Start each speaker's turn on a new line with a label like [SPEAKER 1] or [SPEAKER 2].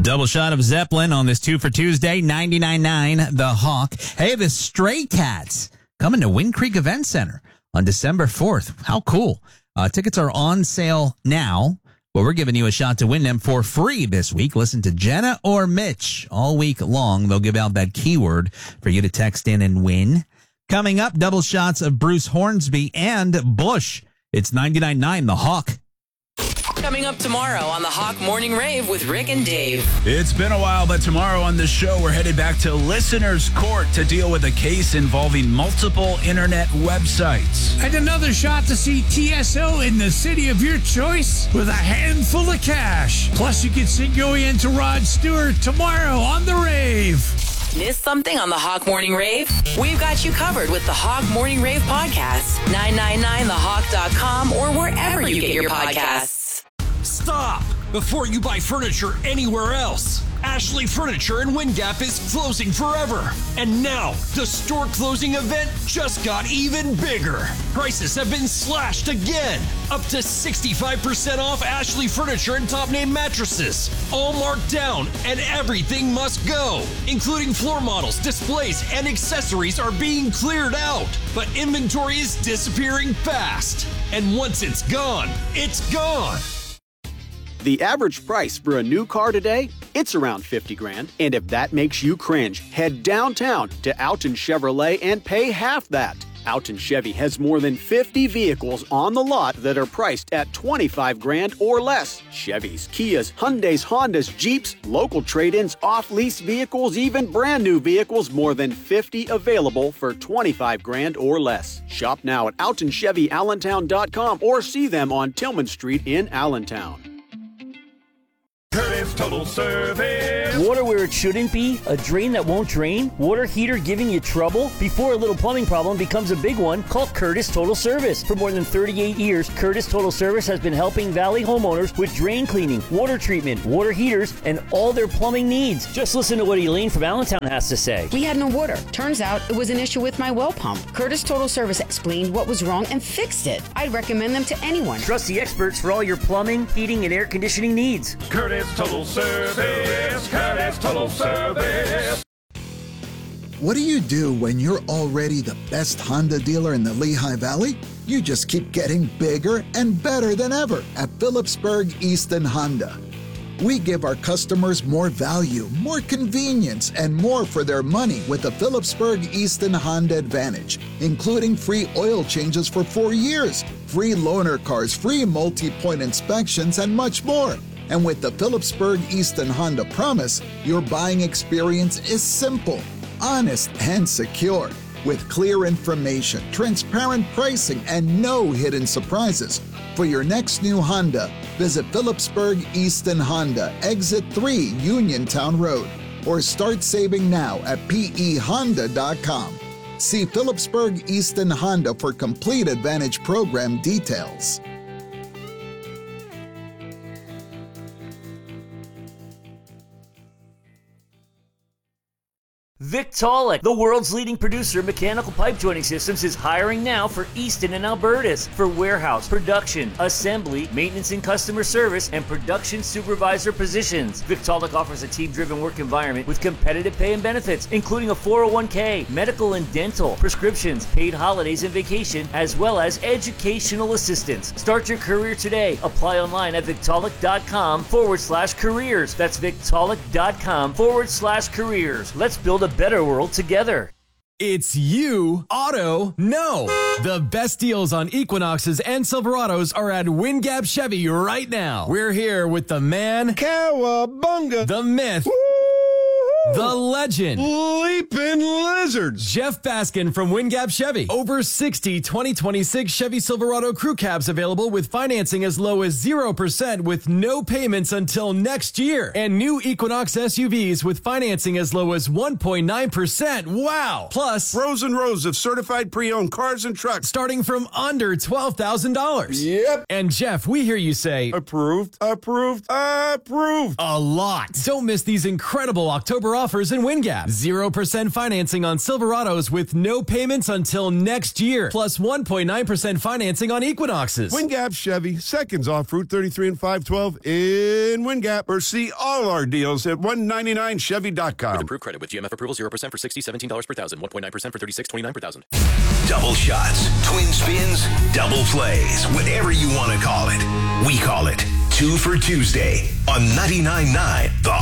[SPEAKER 1] Double shot of Zeppelin on this 2 for Tuesday, 99.9 The Hawk. Hey, the Stray Cats coming to Wind Creek Event Center on December 4th. How cool. Tickets are on sale now, but we're giving you a shot to win them for free this week. Listen to Jenna or Mitch all week long. They'll give out that keyword for you to text in and win. Coming up, double shots of Bruce Hornsby and Bush. It's 99.9 The Hawk.
[SPEAKER 2] Coming up tomorrow on the Hawk Morning Rave with Rick and Dave.
[SPEAKER 3] It's been a while, but tomorrow on the show, we're headed back to Listener's Court to deal with a case involving multiple internet websites.
[SPEAKER 4] And another shot to see TSO in the city of your choice with a handful of cash. Plus, you can see going into Rod Stewart tomorrow on the Rave.
[SPEAKER 2] Missed something on the Hawk Morning Rave? We've got you covered with the Hawk Morning Rave podcast. 999thehawk.com or wherever you get your podcasts.
[SPEAKER 5] Stop! Before you buy furniture anywhere else, Ashley Furniture in Wind Gap is closing forever. And now, the store closing event just got even bigger. Prices have been slashed again. Up to 65% off Ashley Furniture and top name mattresses. All marked down, and everything must go. Including floor models, displays, and accessories are being cleared out. But inventory is disappearing fast. And once it's gone, it's gone.
[SPEAKER 6] The average price for a new car today, it's around 50 grand. And if that makes you cringe, head downtown to Alton Chevrolet and pay half that. Alton Chevy has more than 50 vehicles on the lot that are priced at 25 grand or less. Chevys, Kias, Hyundais, Hondas, Jeeps, local trade-ins, off-lease vehicles, even brand new vehicles, more than 50 available for 25 grand or less. Shop now at AltonChevyAllentown.com or see them on Tillman Street in Allentown.
[SPEAKER 7] Curtis Total Service.
[SPEAKER 8] Water where it shouldn't be? A drain that won't drain? Water heater giving you trouble? Before a little plumbing problem becomes a big one, call Curtis Total Service. For more than 38 years, Curtis Total Service has been helping Valley homeowners with drain cleaning, water treatment, water heaters, and all their plumbing needs. Just listen to what Elaine from Allentown has to say.
[SPEAKER 9] We had no water. Turns out it was an issue with my well pump. Curtis Total Service explained what was wrong and fixed it. I'd recommend them to anyone.
[SPEAKER 8] Trust the experts for all your plumbing, heating, and air conditioning needs.
[SPEAKER 7] Curtis Total Service. Curtis Total Service.
[SPEAKER 10] What do you do when you're already the best Honda dealer in the Lehigh Valley? You just keep getting bigger and better than ever at Phillipsburg Easton Honda. We give our customers more value, more convenience, and more for their money with the Phillipsburg Easton Honda Advantage, including free oil changes for 4 years, free loaner cars, free multi-point inspections, and much more. And with the Phillipsburg Easton Honda Promise, your buying experience is simple, honest, and secure. With clear information, transparent pricing, and no hidden surprises. For your next new Honda, visit Phillipsburg Easton Honda, Exit 3, Uniontown Road, or start saving now at pehonda.com. See Phillipsburg Easton Honda for complete Advantage program details.
[SPEAKER 8] Victaulic, the world's leading producer of mechanical pipe joining systems, is hiring now for Easton and Albertus for warehouse, production, assembly, maintenance and customer service, and production supervisor positions. Victaulic offers a team-driven work environment with competitive pay and benefits, including a 401k, medical and dental, prescriptions, paid holidays and vacation, as well as educational assistance. Start your career today. Apply online at Victaulic.com/careers. That's Victaulic.com/careers. Let's build a better world together.
[SPEAKER 11] It's you, Auto Know. The best deals on Equinoxes and Silverados are at Wind Gap Chevy right now. We're here with the man,
[SPEAKER 12] Cowabunga,
[SPEAKER 11] the myth, the legend,
[SPEAKER 12] Leaping Lizards,
[SPEAKER 11] Jeff Baskin from Wind Gap Chevy. Over 60 2026 Chevy Silverado crew cabs available with financing as low as 0% with no payments until next year. And new Equinox SUVs with financing as low as 1.9%. Wow! Plus,
[SPEAKER 12] rows and rows of certified pre-owned cars and trucks
[SPEAKER 11] starting from under $12,000.
[SPEAKER 12] Yep.
[SPEAKER 11] And Jeff, we hear you say,
[SPEAKER 12] approved, approved, approved.
[SPEAKER 11] A lot. Don't miss these incredible October summer offers in WinGap. 0% financing on Silverados with no payments until next year. Plus 1.9% financing on Equinoxes.
[SPEAKER 12] WinGap Chevy, seconds off Route 33 and 512 in WinGap. Or see all our deals at 199chevy.com.
[SPEAKER 13] With approved credit with GMF approval, 0% for $60, $17 per thousand, 1.9% for $36, $29 per thousand.
[SPEAKER 14] Double shots, twin spins, double plays, whatever you want to call it. We call it 2 for Tuesday on 99.9 The